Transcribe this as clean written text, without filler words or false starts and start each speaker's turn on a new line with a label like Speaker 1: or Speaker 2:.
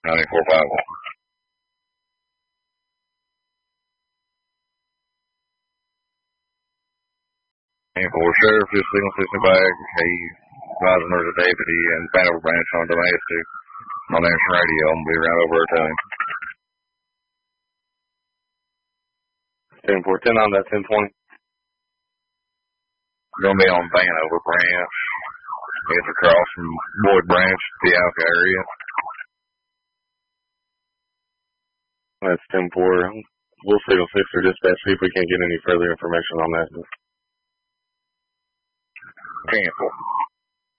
Speaker 1: 9451. 4 Sheriff, just signal system back. He's advising there's a deputy in Hanover branch on domestic. On answering radio, I'm going to be right over to him.
Speaker 2: 10-4-10 on that 1020.
Speaker 1: Going to be on Hanover branch. It's across from Boyd Branch, the Alka area.
Speaker 2: That's 10-4. We'll signal 6 or dispatch, see if we can't get any further information on that.
Speaker 1: 10-4.